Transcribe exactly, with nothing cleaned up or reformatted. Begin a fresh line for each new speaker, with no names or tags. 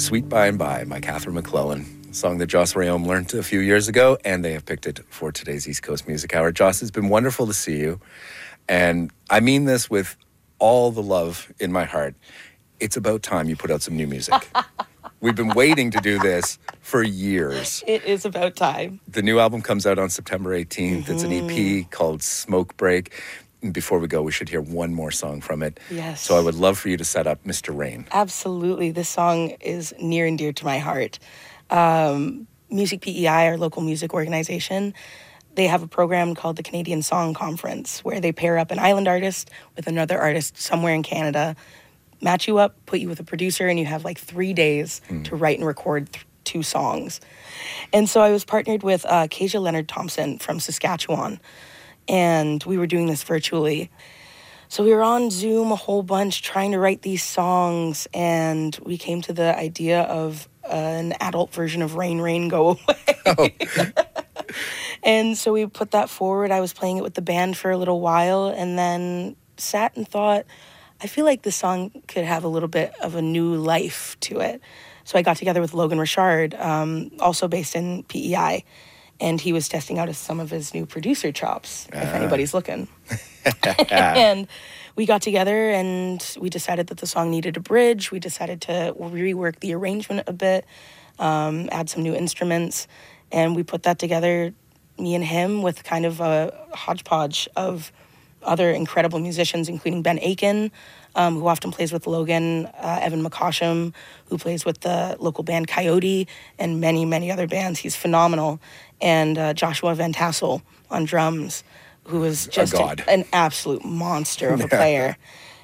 Sweet By and By by Catherine McClellan, a song that Joss Rayom learned a few years ago, and they have picked it for today's East Coast Music Hour. Joss, it's been wonderful to see you, and I mean this with all the love in my heart. It's about time you put out some new music. We've been waiting to do this for years.
It is about time.
The new album comes out on September eighteenth. Mm-hmm. It's an E P called Smoke Break. And before we go, we should hear one more song from it.
Yes.
So I would love for you to set up Mister Rain.
Absolutely. This song is near and dear to my heart. Um, Music P E I, our local music organization, they have a program called the Canadian Song Conference where they pair up an island artist with another artist somewhere in Canada, match you up, put you with a producer, and you have like three days mm. to write and record th- two songs. And so I was partnered with uh, Kezia Leonard-Thompson from Saskatchewan, and we were doing this virtually. So we were on Zoom a whole bunch trying to write these songs, and we came to the idea of uh, an adult version of Rain, Rain, Go Away. Oh. And so we put that forward. I was playing it with the band for a little while, and then sat and thought, I feel like this song could have a little bit of a new life to it. So I got together with Logan Richard, um, also based in P E I, and he was testing out some of his new producer chops, uh. if anybody's looking. And we got together and we decided that the song needed a bridge. We decided to rework the arrangement a bit, um, add some new instruments, and we put that together, me and him, with kind of a hodgepodge of other incredible musicians, including Ben Aiken, um, who often plays with Logan, uh, Evan McCosham, who plays with the local band Coyote, and many, many other bands. He's phenomenal. And uh, Joshua Van Tassel on drums, who is just an, an absolute monster of a player.